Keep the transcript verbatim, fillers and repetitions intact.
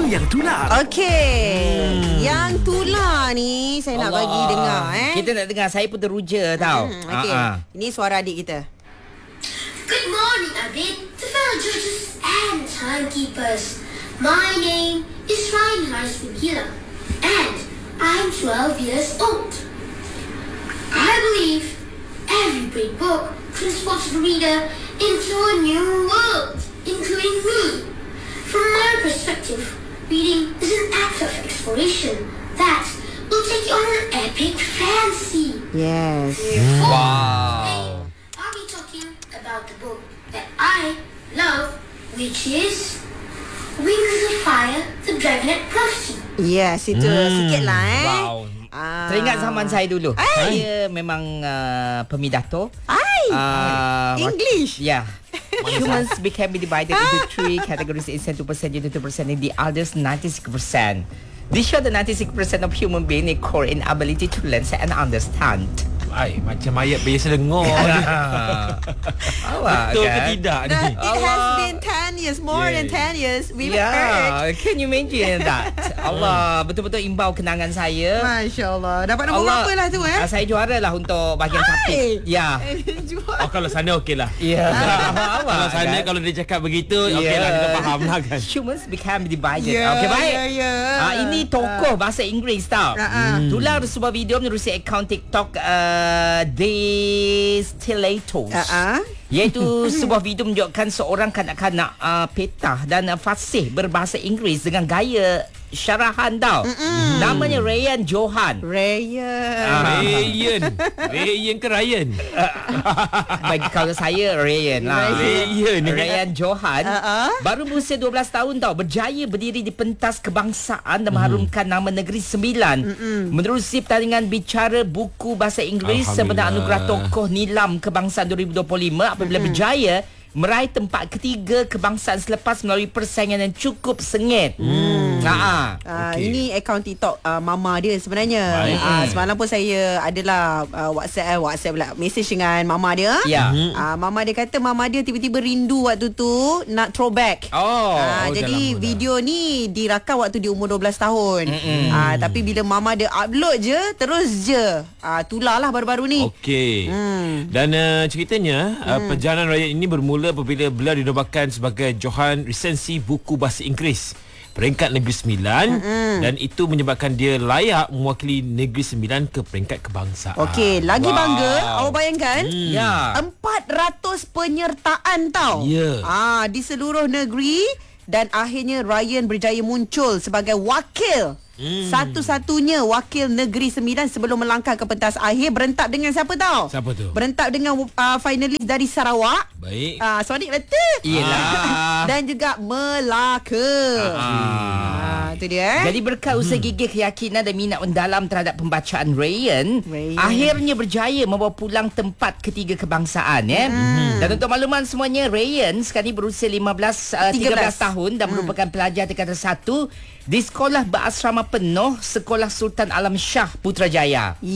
yang tular. Okey. Hmm. Yang tular ni saya nak Allah. bagi dengar eh. Kita nak dengar. Saya pun teruja tau. Hmm, okey. Ha-ha. Ini suara adik kita. Good morning, Abid, the fellow judges and timekeepers. My name is Ryan Harris-Vigila, and I'm twelve years old. I believe every great book transports the reader into a new world, including me. From my perspective, reading is an act of exploration that will take you on an epic fantasy. Yes. Wow. I'll be talking about the book that I love, which is Wings of Fire, The Dragonet Prophecy. Yes, itu hmm. sikit lah eh. Wow. Ah. Teringat zaman saya dulu. Ay. Saya memang uh, pemidato. Ai. Uh, English. Yeah. Humans became divided into three categories: innocent two percent, two percent, and the others ninety-six percent. This show the ninety-six percent of human being a core inability to learn and understand. Ay, macam ayat biasa dengar. Awak Betul kan? ke tidak ni? That it has Allah. been ten years, more Yeah. than ten years. We've Yeah, heard. can you imagine that? Allah, betul-betul imbau kenangan saya. Masya Allah. Dapat nombor Allah, berapa lah tu eh? ah, saya juara lah untuk bahagian Hai. kapit. Ya. Jual. Oh, kalau sana okey lah. Ya. Kalau sana, kalau dia cakap begitu, okey lah, kita faham lah kan. Humans become divided. Ya, Okey, baik. ya, ya. Ah, ini tokoh bahasa Inggeris tau. Ah, ah. Tular sebuah video menerusi akaun TikTok uh, Destillatos. Ah, ah. Iaitu sebuah video menunjukkan seorang kanak-kanak uh, petah dan uh, fasih berbahasa Inggeris dengan gaya syarahan tau. Mm-mm. Namanya Ryan Johan. Ryan. Ah. Ryan. Ryan ke Ryan? Bagi kalau saya Ryan lah. Ryan. Ryan Johan Uh-uh. baru berusia dua belas tahun tau, berjaya berdiri di pentas kebangsaan dan mengharumkan nama negeri sembilan. Mm-mm. Menerusi pertandingan bicara buku bahasa Inggeris sebenar anugerah tokoh nilam kebangsaan dua ribu dua puluh lima apabila Mm-mm. berjaya meraih tempat ketiga kebangsaan selepas melalui persaingan yang cukup sengit. Hmm. Ha. Uh, Okey. Ini akaun TikTok uh, mama dia sebenarnya. Uh, semalam pun saya adalah uh, WhatsApp eh, WhatsApp pula message dengan mama dia. Ya. Uh, mama dia kata mama dia tiba-tiba rindu waktu tu nak throwback. Oh. Uh, oh, jadi dah lama video ni dirakam waktu dia umur dua belas tahun. Uh, tapi bila mama dia upload je terus je uh, tular lah baru-baru ni. Okey. Hmm. Dan uh, ceritanya uh, perjalanan Ryan ini bermula apabila beliau dinobatkan sebagai Johan Resensi Buku Bahasa Inggeris peringkat negeri sembilan, mm-hmm. dan itu menyebabkan dia layak mewakili negeri sembilan ke peringkat kebangsaan. Okey, lagi Wow. bangga awak bayangkan Hmm. Ya. empat ratus penyertaan tau. Ya. Ah, di seluruh negeri, dan akhirnya Ryan berjaya muncul sebagai wakil. Hmm. Satu-satunya wakil negeri sembilan sebelum melangkah ke pentas akhir, berentak dengan siapa tahu? Siapa tu? Berentak dengan uh, finalis dari Sarawak. Baik. Ah, uh, Sonik betul. Yelah. Dan juga Melaka. Ah, itu dia. Eh? Jadi berkat usaha gigih, keyakinan dan minat mendalam terhadap pembacaan Ryan, Ryan. akhirnya berjaya membawa pulang tempat ketiga kebangsaan ya. Hmm. Dan untuk makluman semuanya, Ryan sekarang ni berusia lima belas uh, tiga belas tahun dan merupakan pelajar tingkatan satu di sekolah berasrama penuh Sekolah Sultan Alam Shah Putrajaya.